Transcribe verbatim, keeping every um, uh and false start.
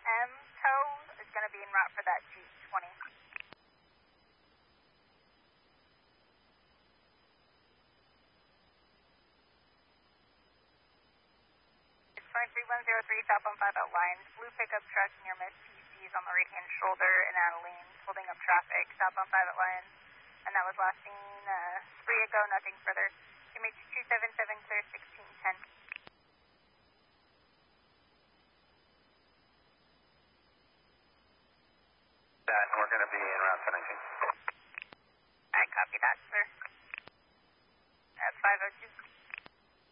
M tow is going to be en route for that G twenty. It's twenty-three one zero three, southbound five outline. Blue pickup truck near Miss P C's on the right-hand shoulder in Adeline, holding up traffic, southbound five outline. And that was last seen, uh, three ago, nothing further. M H two seven seven, clear sixteen ten. And we're going to be in route seventeen. I copy that, sir. That's five oh two.